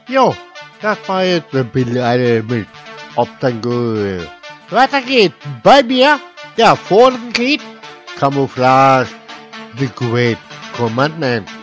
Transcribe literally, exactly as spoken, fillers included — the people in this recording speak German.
Jo, das war jetzt ein bisschen eine mit Obstangel. Weiter geht's bei mir, der Forenglied, Camouflage, The Great Commandment.